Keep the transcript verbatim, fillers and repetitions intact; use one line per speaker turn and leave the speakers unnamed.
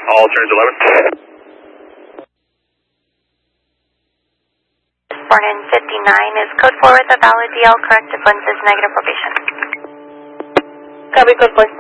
all turns eleven.
Born in fifty-nine, is code four with a valid D L corrective lenses, negative probation.
Copy, code four.